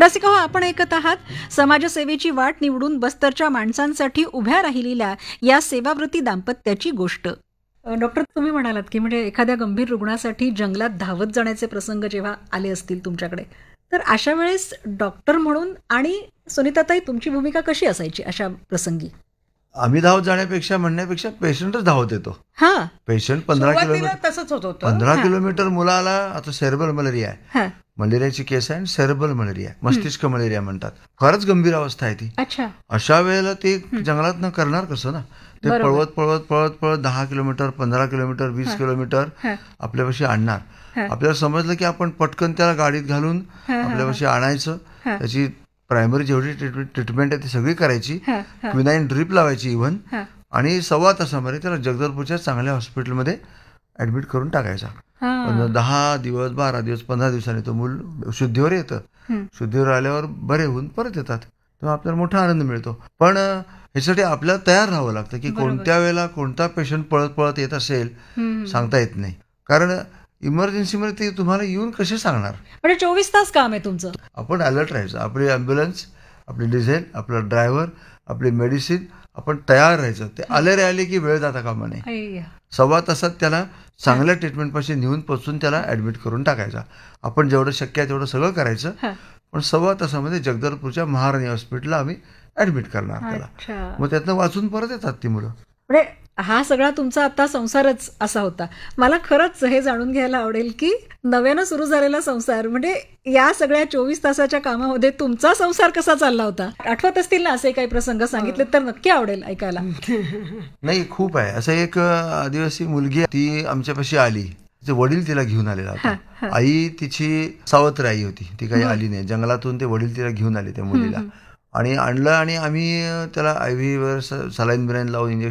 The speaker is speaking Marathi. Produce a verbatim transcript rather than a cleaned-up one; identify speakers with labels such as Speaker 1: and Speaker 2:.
Speaker 1: रसिका हो, आपण ऐकत आहात समाजसेवेची वाट निवडून बस्तरच्या माणसांसाठी उभ्या राहिलेल्या या सेवाव्रती दाम्पत्याची गोष्ट. अ, डॉक्टर, तुम्ही म्हणालात की म्हणजे एखाद्या गंभीर रुग्णासाठी जंगलात धावत जाण्याचे प्रसंग जेव्हा आले असतील तुमच्याकडे, तर अशा वेळेस डॉक्टर म्हणून आणि सुनीताताई तुमची भूमिका कशी असायची अशा प्रसंगी?
Speaker 2: आम्ही धावत जाण्यापेक्षा म्हणण्यापेक्षा पेशंटच धावत येतो.
Speaker 1: हा
Speaker 2: पेशंट पंधरा
Speaker 3: सुरुवातीला
Speaker 2: किलोमीटर
Speaker 3: तसंच होत होतं.
Speaker 2: पंधरा
Speaker 1: हा.
Speaker 2: किलोमीटर मुलाला आता सेरेब्रल मलेरिया आहे.
Speaker 1: हा
Speaker 2: मलेरियाची केस आहे आणि सेरेब्रल मलेरिया आहे, मस्तिष्क मलेरिया म्हणतात. फारच गंभीर अवस्था आहे ती.
Speaker 1: अच्छा.
Speaker 2: अशा वेळेला ते जंगलात न करणार कसं ना, ते
Speaker 1: बरोबर.
Speaker 2: पळवत पळवत पळत पळत दहा किलोमीटर पंधरा किलोमीटर वीस
Speaker 1: हा.
Speaker 2: किलोमीटर
Speaker 1: हा.
Speaker 2: आपल्यापाशी आणणार.
Speaker 1: हा.
Speaker 2: आपल्याला समजलं की आपण पटकन त्याला गाडीत घालून
Speaker 1: हा, हा,
Speaker 2: आपल्यापाशी आणायचं.
Speaker 1: हा.
Speaker 2: त्याची प्रायमरी जेवढी ट्रीटमेंट आहे ती सगळी करायची.
Speaker 1: हा, हा.
Speaker 2: क्विनाईन ड्रीप लावायची इव्हन,
Speaker 1: हा.
Speaker 2: आणि सव्वा तासामध्ये त्याला जगदलपूरच्या चांगल्या हॉस्पिटलमध्ये ऍडमिट करून टाकायचा.
Speaker 1: हा.
Speaker 2: पण दहा दिवस बारा दिवस पंधरा दिवसांनी तो मूल शुद्धीवर येतं.
Speaker 1: हम्म.
Speaker 2: शुद्धीवर आल्यावर बरे होऊन परत येतात, तेव्हा आपल्याला मोठा आनंद मिळतो. पण अं, ह्यासाठी आपल्याला तयार राहावं लागतं की
Speaker 1: बरोबर.
Speaker 2: कोणत्या वेळेला कोणता पेशंट पळत पळत येत असेल
Speaker 1: हम्म.
Speaker 2: सांगता येत नाही. कारण इमर्जन्सीमध्ये ते तुम्हाला येऊन कसे सांगणार.
Speaker 1: म्हणजे चोवीस तास काम आहे तुमचं.
Speaker 2: आपण अलर्ट राहायचं. आपली ॲम्ब्युलन्स, आपली डिझेल, आपला ड्रायव्हर, आपली मेडिसिन, आपण तयार राहायचं. ते आले रे आले की वेळ जाता कामा नये.
Speaker 1: अय्या.
Speaker 2: सव्वा तासात त्याला चांगल्या ट्रीटमेंटपाशी नेऊन पोचून त्याला ऍडमिट करून टाकायचा. आपण जेवढं शक्य आहे तेवढं सगळं करायचं.
Speaker 1: हा.
Speaker 2: पण सव्वा तासामध्ये जगदलपूरच्या महाराणी हॉस्पिटलला आम्ही ऍडमिट करणार त्याला.
Speaker 1: अच्छा.
Speaker 2: मग त्यातनं वाचून परत येतात ती मुलं.
Speaker 1: म्हणजे हा सगळा तुमचा आता संसारच असा होता. मला खरंच हे जाणून घ्यायला आवडेल की नव्यानं सुरू झालेला संसार, म्हणजे या सगळ्या चोवीस तासाच्या कामामध्ये तुमचा संसार कसा चालला होता? आठवत असतील ना असे काही प्रसंग? सांगितले तर नक्की आवडेल ऐकायला.
Speaker 2: नाही, खूप आहे. असं एक अं, आदिवासी मुलगी ती आमच्यापाशी आली. तिचे वडील तिला घेऊन आलेला
Speaker 1: हा,
Speaker 2: होता.
Speaker 1: हा.
Speaker 2: आई तिची सावत्र आई होती, ती काही
Speaker 1: बरं.
Speaker 2: आली नाही. जंगलातून ते वडील तिला घेऊन आले त्या मुलीला आणि आणलं, आणि आम्ही अं, त्याला आय व्ही वर सलाईन बिलाईन लावून